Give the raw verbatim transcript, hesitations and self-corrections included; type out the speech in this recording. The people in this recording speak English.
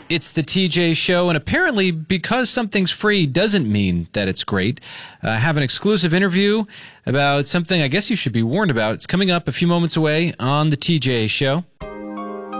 It's the T J Show, and apparently because something's free doesn't mean that it's great. Uh, I have an exclusive interview about something I guess you should be warned about. It's coming up a few moments away on the T J Show.